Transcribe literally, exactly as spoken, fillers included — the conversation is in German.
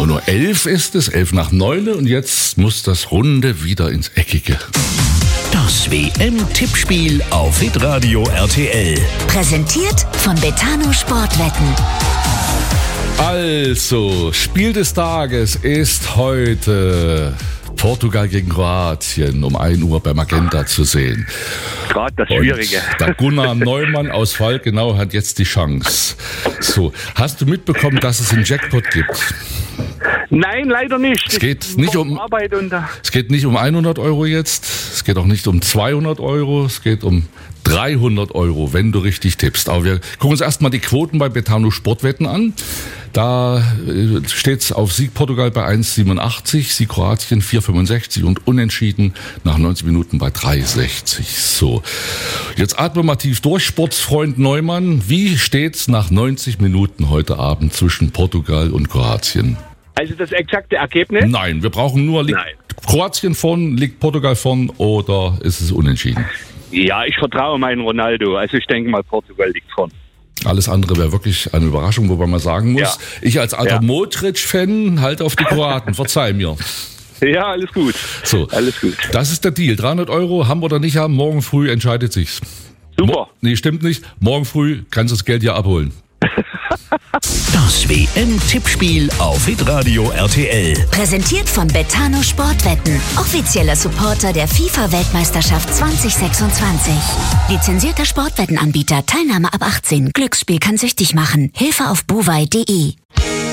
neun Uhr elf ist es, elf nach neun und jetzt muss das Runde wieder ins Eckige. Das W M-Tippspiel auf Hitradio R T L. Präsentiert von Betano Sportwetten. Also, Spiel des Tages ist heute Portugal gegen Kroatien um ein Uhr bei Magenta zu sehen. Gerade das Schwierige. Und der Gunnar Neumann aus Falkenau hat jetzt die Chance. So, hast du mitbekommen, dass es einen Jackpot gibt? Nein, leider nicht. Es geht nicht um, Arbeit und es geht nicht um hundert Euro jetzt, es geht auch nicht um zweihundert Euro, es geht um dreihundert Euro, wenn du richtig tippst. Aber wir gucken uns erstmal die Quoten bei Betano Sportwetten an. Da steht es auf Sieg Portugal bei eins Komma siebenundachtzig, Sieg Kroatien vier Komma fünfundsechzig und Unentschieden nach neunzig Minuten bei drei Komma sechzig. So, jetzt atmen wir mal tief durch. Sportsfreund Neumann, wie steht's nach neunzig Minuten heute Abend zwischen Portugal und Kroatien? Also das exakte Ergebnis? Nein, wir brauchen nur, liegt Nein. Kroatien vorn, liegt Portugal vorn oder ist es unentschieden? Ja, ich vertraue meinen Ronaldo. Also ich denke mal, Portugal liegt vorn. Alles andere wäre wirklich eine Überraschung, wobei man sagen muss, Ja. ich als alter Ja. Modric-Fan halte auf die Kroaten, verzeih mir. Ja, alles gut. So, Alles gut. das ist der Deal. dreihundert Euro haben wir oder nicht haben, morgen früh entscheidet sich's. Super. Mo- nee, stimmt nicht. Morgen früh kannst du das Geld ja abholen. Das W M-Tippspiel auf Hitradio R T L. Präsentiert von Betano Sportwetten. Offizieller Supporter der FIFA-Weltmeisterschaft zwanzig sechsundzwanzig. Lizenzierter Sportwettenanbieter. Teilnahme ab achtzehn. Glücksspiel kann süchtig machen. Hilfe auf buwei punkt de.